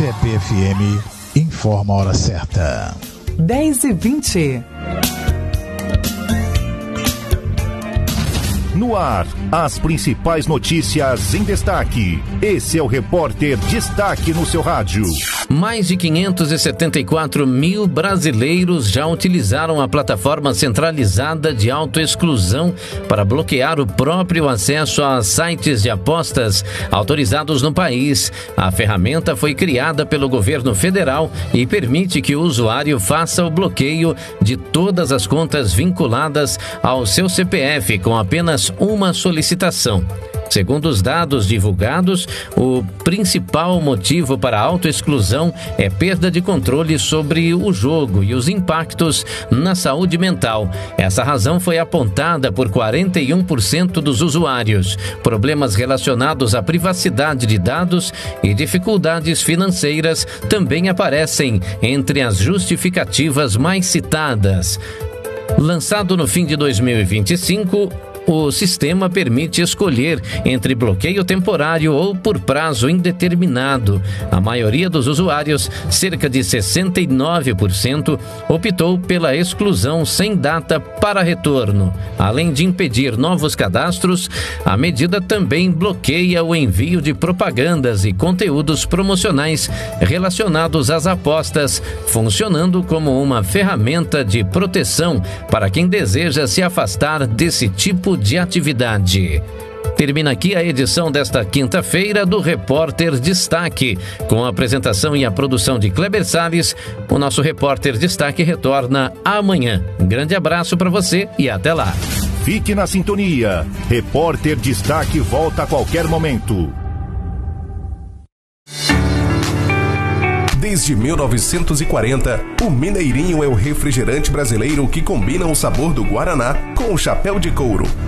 CBFM informa a hora certa. 10h20. No ar, as principais notícias em destaque. Esse é o Repórter Destaque no seu rádio. Mais de 574 mil brasileiros já utilizaram a plataforma centralizada de autoexclusão para bloquear o próprio acesso a sites de apostas autorizados no país. A ferramenta foi criada pelo governo federal e permite que o usuário faça o bloqueio de todas as contas vinculadas ao seu CPF com apenas uma solicitação. Segundo os dados divulgados, o principal motivo para a autoexclusão é perda de controle sobre o jogo e os impactos na saúde mental. Essa razão foi apontada por 41% dos usuários. Problemas relacionados à privacidade de dados e dificuldades financeiras também aparecem entre as justificativas mais citadas. Lançado no fim de 2025, o sistema permite escolher entre bloqueio temporário ou por prazo indeterminado. A maioria dos usuários, cerca de 69%, optou pela exclusão sem data para retorno. Além de impedir novos cadastros, a medida também bloqueia o envio de propagandas e conteúdos promocionais relacionados às apostas, funcionando como uma ferramenta de proteção para quem deseja se afastar desse tipo de atividade. Termina aqui a edição desta quinta-feira do Repórter Destaque. Com a apresentação e a produção de Kleber Salles, o nosso Repórter Destaque retorna amanhã. Um grande abraço para você e até lá. Fique na sintonia. Repórter Destaque volta a qualquer momento. Desde 1940, o Mineirinho é o refrigerante brasileiro que combina o sabor do Guaraná com o chapéu de couro.